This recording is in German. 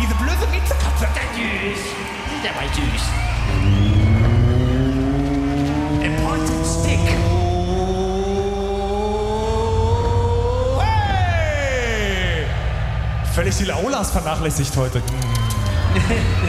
diese blöde Miezekatze. Der war süß. Der Pointed Stick. Hey! Völlig die Laulas vernachlässigt heute.